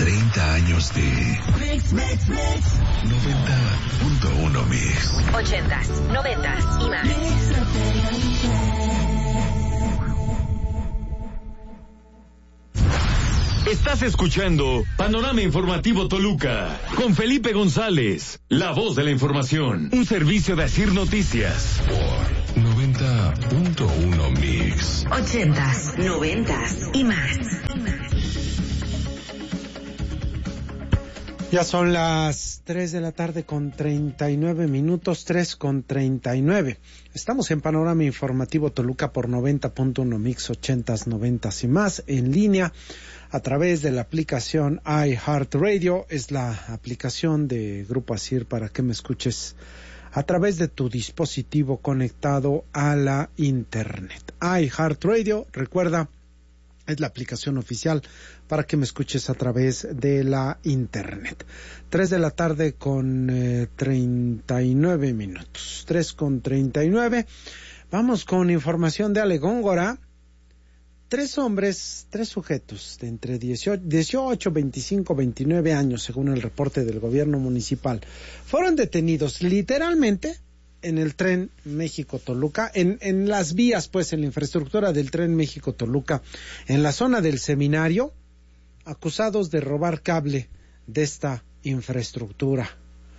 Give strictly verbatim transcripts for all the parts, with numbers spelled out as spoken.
treinta años de Mix, Mix, Mix. noventa punto uno Mix. ochentas, noventas y más. Estás escuchando Panorama Informativo Toluca con Felipe González, la voz de la información. Un servicio de Asir Noticias. Por noventa punto uno Mix. ochentas, noventas y más. Ya son las tres de la tarde con treinta y nueve minutos, tres con treinta y nueve. Estamos en Panorama Informativo Toluca por noventa punto uno Mix, ochentas, noventas y más, en línea a través de la aplicación iHeartRadio. Es la aplicación de Grupo Asir para que me escuches a través de tu dispositivo conectado a la internet. iHeartRadio, recuerda, es la aplicación oficial para que me escuches a través de la internet. Tres de la tarde con eh, treinta y nueve minutos. Tres con treinta y nueve. Vamos con información de Ale Góngora. Tres hombres, tres sujetos de entre dieciocho, veinticinco, veintinueve años, según el reporte del gobierno municipal, fueron detenidos literalmente en el tren México-Toluca, en, en las vías, pues, en la infraestructura del tren México-Toluca, en la zona del seminario, acusados de robar cable de esta infraestructura.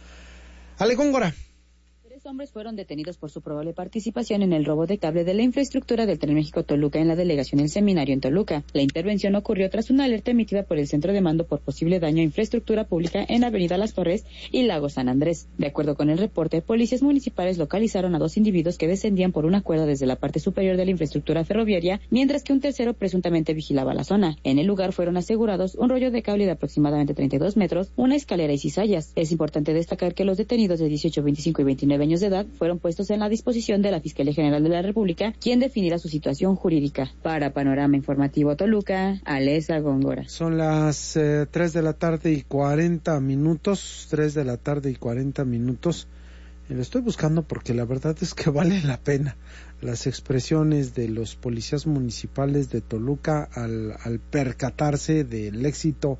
Ale Góngora. Tres hombres fueron detenidos por su probable participación en el robo de cable de la infraestructura del Tren México-Toluca en la delegación El Seminario en Toluca. La intervención ocurrió tras una alerta emitida por el Centro de Mando por posible daño a infraestructura pública en Avenida Las Torres y Lago San Andrés. De acuerdo con el reporte, policías municipales localizaron a dos individuos que descendían por una cuerda desde la parte superior de la infraestructura ferroviaria, mientras que un tercero presuntamente vigilaba la zona. En el lugar fueron asegurados un rollo de cable de aproximadamente treinta y dos metros, una escalera y cizallas. Es importante destacar que los detenidos de dieciocho, veinticinco y veintinueve años de edad fueron puestos en la disposición de la Fiscalía General de la República, quien definirá su situación jurídica. Para Panorama Informativo Toluca, Alesa Góngora. Son las eh, tres de la tarde y cuarenta minutos, tres de la tarde y cuarenta minutos. Y lo estoy buscando porque la verdad es que vale la pena las expresiones de los policías municipales de Toluca al, al percatarse del éxito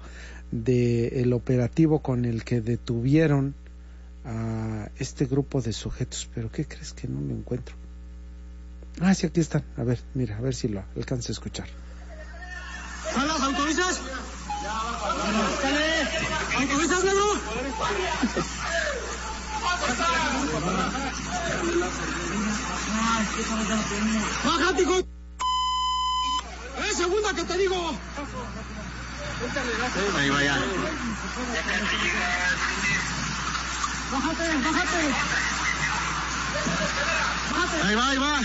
del operativo con el que detuvieron a este grupo de sujetos. Pero ¿qué crees que no lo encuentro? Ah, sí, aquí están. A ver, mira, a ver si lo alcanzo a escuchar. ¿Salas, autorizas? ¿Autorizas, negro? ¡Bájate, hijo! ¡Es segunda que te digo! Ahí vaya. ¡Bájate, bájate! ¡Bájate! Ahí va, ahí va.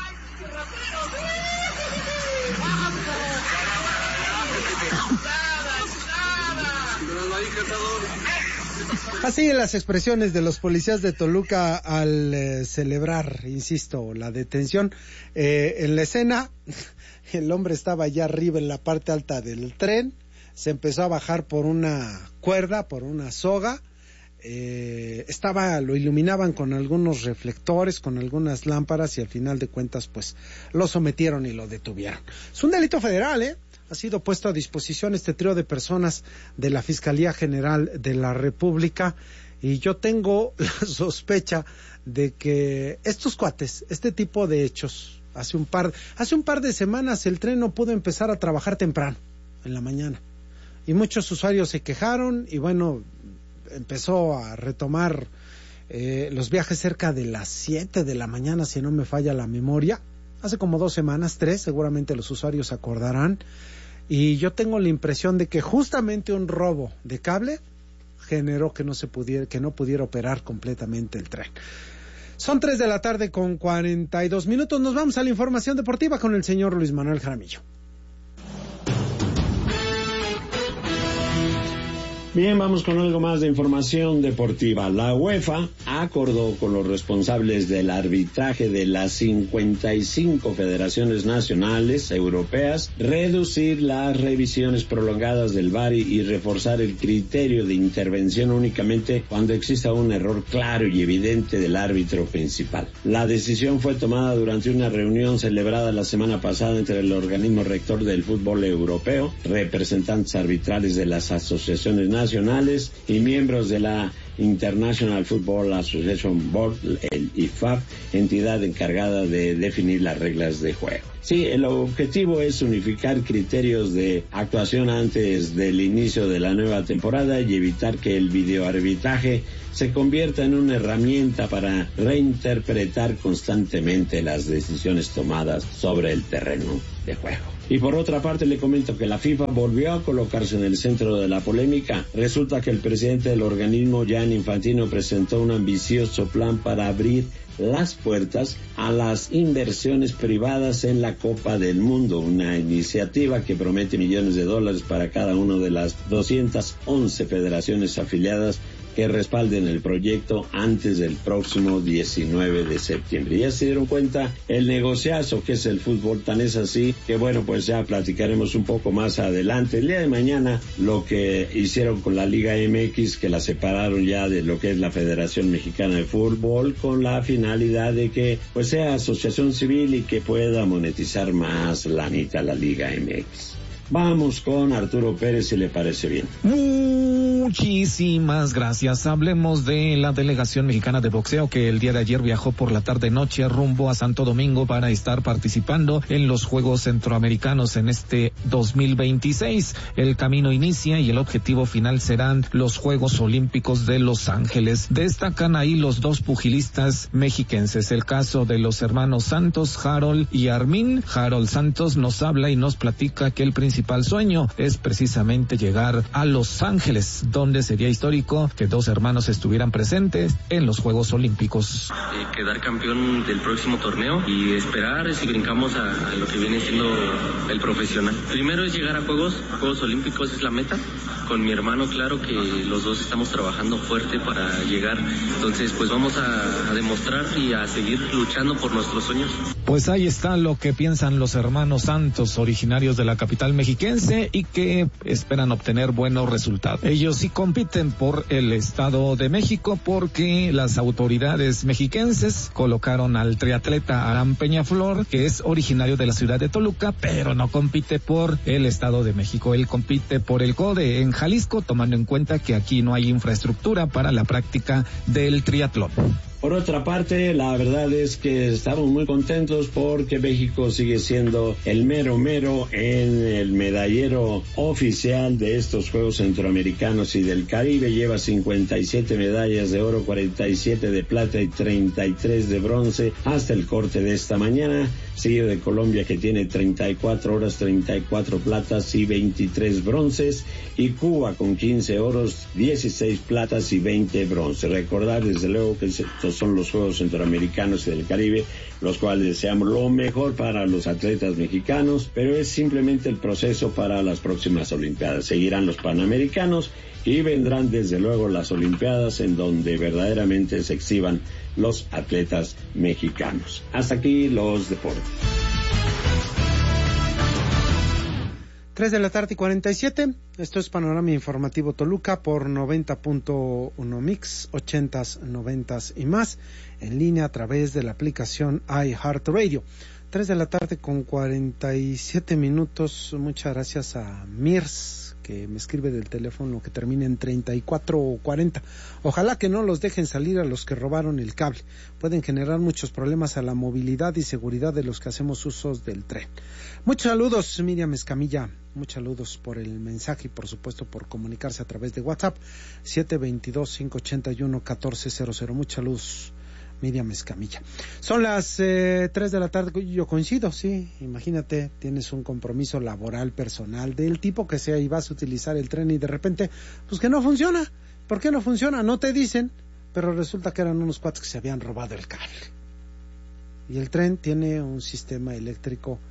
Así las expresiones de los policías de Toluca al eh, celebrar, insisto, la detención. Eh, en la escena, el hombre estaba allá arriba en la parte alta del tren, se empezó a bajar por una cuerda, por una soga. Eh, estaba, lo iluminaban con algunos reflectores, con algunas lámparas, y al final de cuentas pues lo sometieron y lo detuvieron. Es un delito federal, ¿eh? Ha sido puesto a disposición este trío de personas de la Fiscalía General de la República, y yo tengo la sospecha de que estos cuates, este tipo de hechos, hace un par, hace un par de semanas el tren no pudo empezar a trabajar temprano, en la mañana, y muchos usuarios se quejaron, y bueno, empezó a retomar eh, los viajes cerca de las siete de la mañana, si no me falla la memoria. Hace como dos semanas, tres, seguramente los usuarios se acordarán, y yo tengo la impresión de que justamente un robo de cable generó que no se pudiera, que no pudiera operar completamente el tren. Son tres de la tarde con cuarenta y dos minutos. Nos vamos a la información deportiva con el señor Luis Manuel Jaramillo. Bien, vamos con algo más de información deportiva. La UEFA acordó con los responsables del arbitraje de las cincuenta y cinco federaciones nacionales europeas reducir las revisiones prolongadas del V A R y reforzar el criterio de intervención únicamente cuando exista un error claro y evidente del árbitro principal. La decisión fue tomada durante una reunión celebrada la semana pasada entre el organismo rector del fútbol europeo, representantes arbitrales de las asociaciones nacionales nacionales y miembros de la International Football Association Board, el I F A B, entidad encargada de definir las reglas de juego. Sí, el objetivo es unificar criterios de actuación antes del inicio de la nueva temporada y evitar que el videoarbitraje se convierta en una herramienta para reinterpretar constantemente las decisiones tomadas sobre el terreno de juego. Y por otra parte le comento que la FIFA volvió a colocarse en el centro de la polémica. Resulta que el presidente del organismo, Gianni Infantino, presentó un ambicioso plan para abrir las puertas a las inversiones privadas en la Copa del Mundo, una iniciativa que promete millones de dólares para cada una de las doscientas once federaciones afiliadas que respalden el proyecto antes del próximo diecinueve de septiembre. Ya se dieron cuenta el negociazo que es el fútbol, tan es así que bueno, pues ya platicaremos un poco más adelante. El día de mañana lo que hicieron con la Liga M X, que la separaron ya de lo que es la Federación Mexicana de Fútbol, con la finalidad de que pues sea asociación civil y que pueda monetizar más lanita la Liga M X. Vamos con Arturo Pérez, si le parece bien. Muchísimas gracias. Hablemos de la delegación mexicana de boxeo que el día de ayer viajó por la tarde-noche rumbo a Santo Domingo para estar participando en los Juegos Centroamericanos en este dos mil veintiséis. El camino inicia y el objetivo final serán los Juegos Olímpicos de Los Ángeles. Destacan ahí los dos pugilistas mexiquenses. El caso de los hermanos Santos, Harold y Armin. Harold Santos nos habla y nos platica que el principal sueño es precisamente llegar a Los Ángeles, donde sería histórico que dos hermanos estuvieran presentes en los Juegos Olímpicos. Eh, quedar campeón del próximo torneo y esperar si brincamos a, a lo que viene siendo el profesional. Primero es llegar a Juegos, Juegos Olímpicos es la meta. Con mi hermano, claro que los dos estamos trabajando fuerte para llegar. Entonces, pues vamos a, a demostrar y a seguir luchando por nuestros sueños. Pues ahí está lo que piensan los hermanos Santos, originarios de la capital mexiquense y que esperan obtener buenos resultados. Ellos sí compiten por el Estado de México porque las autoridades mexiquenses colocaron al triatleta Aram Peñaflor, que es originario de la ciudad de Toluca, pero no compite por el Estado de México. Él compite por el CODE en Jalisco, tomando en cuenta que aquí no hay infraestructura para la práctica del triatlón. Por otra parte, la verdad es que estamos muy contentos porque México sigue siendo el mero mero en el medallero oficial de estos Juegos Centroamericanos y del Caribe. Lleva cincuenta y siete medallas de oro, cuarenta y siete de plata y treinta y tres de bronce hasta el corte de esta mañana. Seguido de Colombia, que tiene treinta y cuatro oros, treinta y cuatro platas y veintitrés bronces. Y Cuba con quince oros, dieciséis platas y veinte bronces. Recordar desde luego que estos son los Juegos Centroamericanos y del Caribe, los cuales deseamos lo mejor para los atletas mexicanos, pero es simplemente el proceso para las próximas Olimpiadas. Seguirán los Panamericanos y vendrán desde luego las Olimpiadas en donde verdaderamente se exhiban los atletas mexicanos. Hasta aquí los deportes. Tres de la tarde y cuarenta y siete. Esto es Panorama Informativo Toluca por noventa punto uno Mix, ochentas, noventas y más, en línea a través de la aplicación iHeartRadio. Tres de la tarde con cuarenta y siete minutos. Muchas gracias a Mirs, que me escribe del teléfono que termina en treinta y cuatro cuarenta. Ojalá que no los dejen salir a los que robaron el cable. Pueden generar muchos problemas a la movilidad y seguridad de los que hacemos usos del tren. Muchos saludos, Miriam Escamilla. Muchos saludos por el mensaje y por supuesto por comunicarse a través de WhatsApp siete dos dos, cinco ocho uno, uno cuatro cero cero. Muchos saludos, Miriam Escamilla. Son las eh, tres de la tarde. Yo coincido, sí. Imagínate, tienes un compromiso laboral, personal, del tipo que sea, y vas a utilizar el tren y de repente, pues que no funciona. ¿Por qué no funciona? No te dicen, pero resulta que eran unos cuates que se habían robado el cable. Y el tren tiene un sistema eléctrico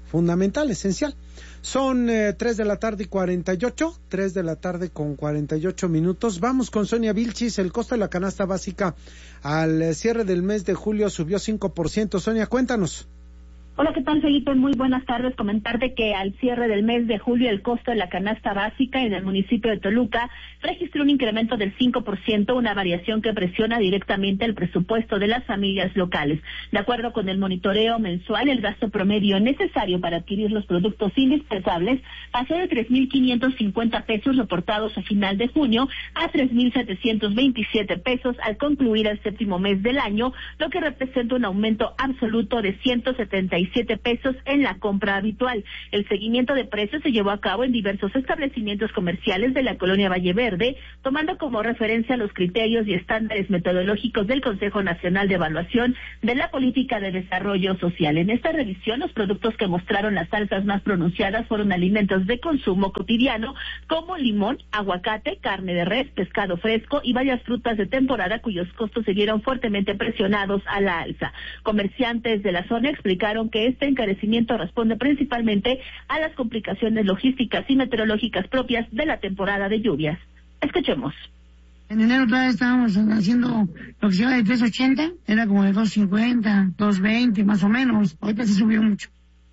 fundamental, esencial. Son eh, tres de la tarde y cuarenta y ocho, tres de la tarde con cuarenta y ocho minutos. Vamos con Sonia Vilchis. El costo de la canasta básica al eh, cierre del mes de julio subió cinco por ciento. Sonia, cuéntanos. Hola, ¿qué tal, Felipe? Muy buenas tardes. Comentarte que al cierre del mes de julio el costo de la canasta básica en el municipio de Toluca registró un incremento del cinco por ciento, una variación que presiona directamente el presupuesto de las familias locales. De acuerdo con el monitoreo mensual, el gasto promedio necesario para adquirir los productos indispensables pasó de tres mil quinientos cincuenta pesos reportados a final de junio a tres mil setecientos veintisiete pesos al concluir el séptimo mes del año, lo que representa un aumento absoluto de ciento setenta y siete pesos en la compra habitual. El seguimiento de precios se llevó a cabo en diversos establecimientos comerciales de la colonia Valle Verde, tomando como referencia los criterios y estándares metodológicos del Consejo Nacional de Evaluación de la Política de Desarrollo Social. En esta revisión, los productos que mostraron las alzas más pronunciadas fueron alimentos de consumo cotidiano, como limón, aguacate, carne de res, pescado fresco y varias frutas de temporada, cuyos costos se vieron fuertemente presionados a la alza. Comerciantes de la zona explicaron que este encarecimiento responde principalmente a las complicaciones logísticas y meteorológicas propias de la temporada de lluvias. Escuchemos. En enero todavía estábamos haciendo lo que se llama de tres ochenta, era como de dos cincuenta, dos veinte más o menos. Ahorita se subió mucho.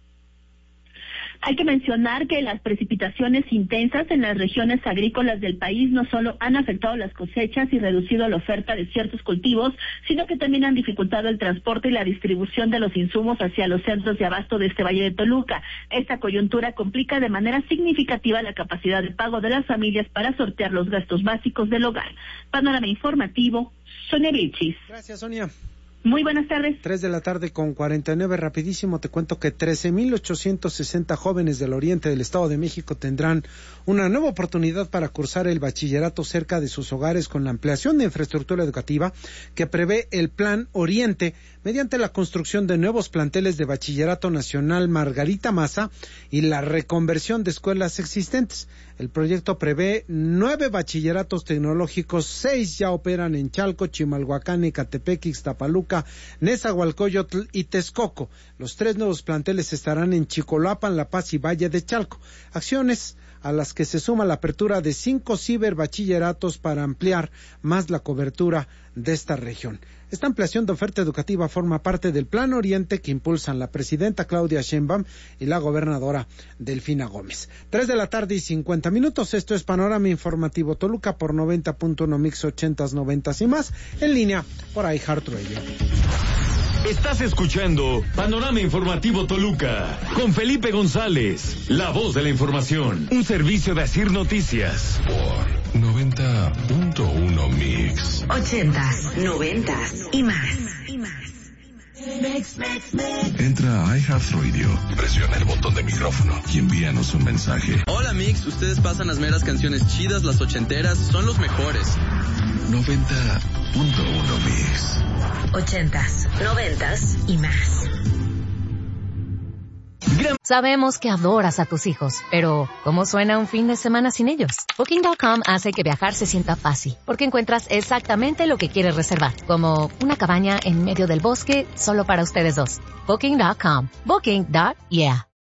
Hay que mencionar que las precipitaciones intensas en las regiones agrícolas del país no solo han afectado las cosechas y reducido la oferta de ciertos cultivos, sino que también han dificultado el transporte y la distribución de los insumos hacia los centros de abasto de este Valle de Toluca. Esta coyuntura complica de manera significativa la capacidad de pago de las familias para sortear los gastos básicos del hogar. Panorama informativo, Sonia Vilchis. Gracias, Sonia. Muy buenas tardes. Tres de la tarde con cuarenta y nueve. Rapidísimo te cuento que trece mil ochocientos sesenta jóvenes del oriente del Estado de México tendrán una nueva oportunidad para cursar el bachillerato cerca de sus hogares con la ampliación de infraestructura educativa que prevé el Plan Oriente mediante la construcción de nuevos planteles de Bachillerato Nacional Margarita Maza y la reconversión de escuelas existentes. El proyecto prevé nueve bachilleratos tecnológicos, seis ya operan en Chalco, Chimalhuacán, Ecatepec, Ixtapaluca, Nezahualcóyotl y Texcoco. Los tres nuevos planteles estarán en Chicolapan, La Paz y Valle de Chalco. Acciones a las que se suma la apertura de cinco ciberbachilleratos para ampliar más la cobertura de esta región. Esta ampliación de oferta educativa forma parte del Plan Oriente que impulsan la presidenta Claudia Sheinbaum y la gobernadora Delfina Gómez. Tres de la tarde y cincuenta minutos. Esto es Panorama Informativo Toluca por noventa punto uno Mix ochentas, noventas y más, en línea por iHeartRadio. Estás escuchando Panorama Informativo Toluca con Felipe González, la voz de la información, un servicio de Asir Noticias por noventa punto uno Mix. Ochentas, noventas y más. Y más. Entra a iHeartRadio, presiona el botón de micrófono y envíanos un mensaje. Hola Mix, ustedes pasan las meras canciones chidas, las ochenteras, son los mejores. noventa punto uno Mix. Ochentas, noventas y más. Sabemos que adoras a tus hijos, pero ¿cómo suena un fin de semana sin ellos? Booking punto com hace que viajar se sienta fácil, porque encuentras exactamente lo que quieres reservar, como una cabaña en medio del bosque solo para ustedes dos. Booking punto com. Booking. Yeah.